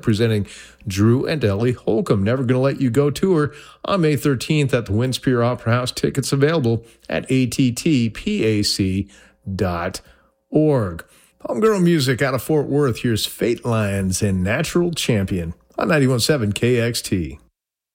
presenting Drew and Ellie Holcomb. Never Gonna Let You Go tour on May 13th at the Winspear Opera House. Tickets available at attpac.org. Homegirl music out of Fort Worth. Here's Fate Lines and Natural Champion on 91.7 KXT.